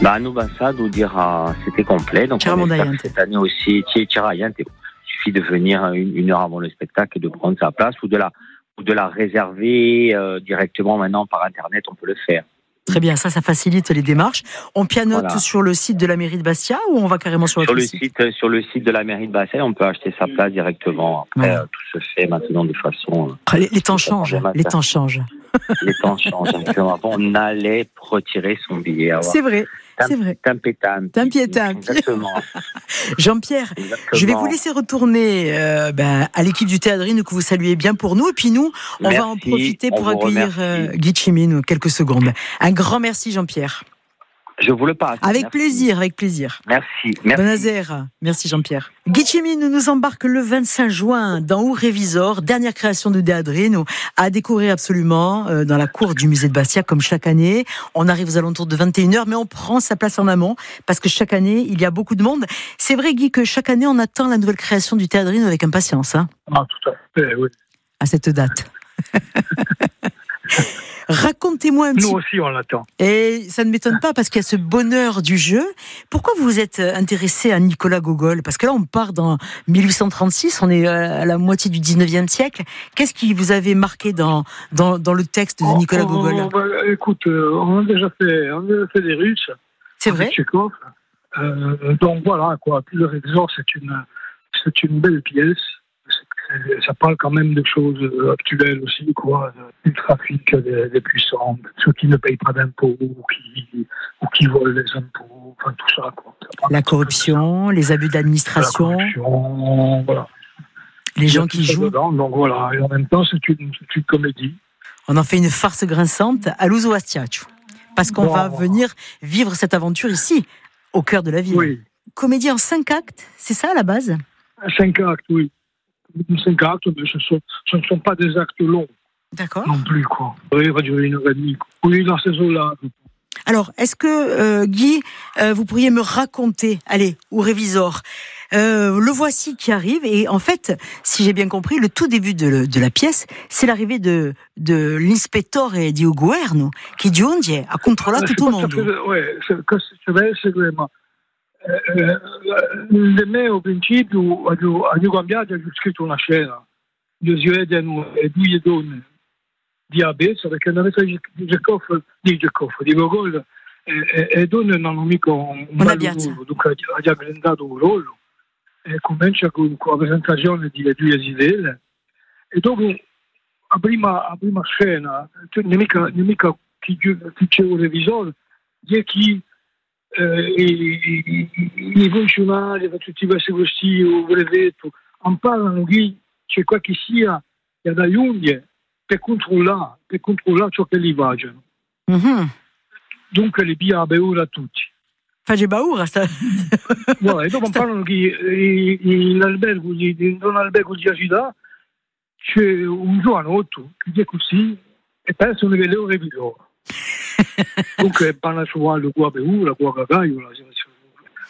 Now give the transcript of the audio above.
Nous, ça, nous dire, c'était complet. Donc, on espère que cette année aussi, il suffit de venir une heure avant le spectacle et de prendre sa place ou de la réserver directement maintenant par Internet, on peut le faire. Très bien, ça facilite les démarches. On pianote sur le site de la mairie de Bastia ou on va carrément sur le site? Sur le site de la mairie de Bastia, on peut acheter sa place directement. Après, tout se fait maintenant de façon... Les temps changent, les temps changent. Les temps changent. On allait retirer son billet. C'est vrai. C'est vrai. Tampi. Exactement. Jean-Pierre, je vais vous laisser retourner à l'équipe du Théâdrine que vous saluez bien pour nous. Et puis nous, on va en profiter pour accueillir Guy Chimine quelques secondes. Un grand merci Jean-Pierre. Je vous le passe. Avec plaisir. Merci. Bonazer. Merci Jean-Pierre. Guy Chimine nous embarque le 25 juin dans Ou Révisor, dernière création de Théâdrine, à découvrir absolument dans la cour du musée de Bastia, comme chaque année. On arrive aux alentours de 21h, mais on prend sa place en amont, parce que chaque année, il y a beaucoup de monde. C'est vrai, Guy, que chaque année, on attend la nouvelle création du Théâdrine avec impatience. Hein, tout à fait, oui. À cette date. Racontez-moi un petit peu. Nous aussi, on l'attend. Et ça ne m'étonne pas parce qu'il y a ce bonheur du jeu. Pourquoi vous vous êtes intéressé à Nicolas Gogol? Parce que là, on part dans 1836, on est à la moitié du 19e siècle. Qu'est-ce qui vous avait marqué dans le texte de Nicolas Gogol? Écoute, on a déjà fait des Russes. C'est vrai. Tchekhov. Donc voilà, quoi. Puis le Révisor, c'est une belle pièce. Ça parle quand même de choses actuelles aussi, quoi, du trafic des puissants, ceux qui ne payent pas d'impôts ou qui volent les impôts, enfin tout ça, quoi. La corruption, les abus d'administration. La corruption, voilà. Les gens qui jouent. Dedans, donc voilà, et en même temps, c'est une comédie. On en fait une farce grinçante à Luso Astiaccio, parce qu'on va venir vivre cette aventure ici, au cœur de la ville. Oui. Comédie en 5 actes, c'est ça à la base? 5 actes, oui. 5 actes, mais ce ne sont pas des actes longs. D'accord. Non plus, quoi. Il va durer 1h30. Oui, dans ces eaux-là. Alors, est-ce que, Guy, vous pourriez me raconter, allez, Ou Révisor, le voici qui arrive, et en fait, si j'ai bien compris, le tout début de la pièce, c'est l'arrivée de l'inspecteur di Governo, qui giunge a controllare tutto il mondo. Oui, c'est vraiment... me au principio hanno cambiato e ho scritto una scena dove si vedono due donne di Abessa perché nella vita di Gogol le donne non hanno mica un bel ruolo, dunque ha già presentato un ruolo e comincia con la presentazione di due idee e dopo la prima scena mica chi c'è un revisore è chi i funzionari da tutti questi questi brevetto en parlano che c'è qualche sia da unghie per controllare ciò che li vogliono. Dunque li bia beura tutti. Fage paura sta. E dopo parlano che in albergo di Agida c'è un giovanotto che è così e penso che le ore vi loro. Dunque parla su quello qua beura, qua cagaio,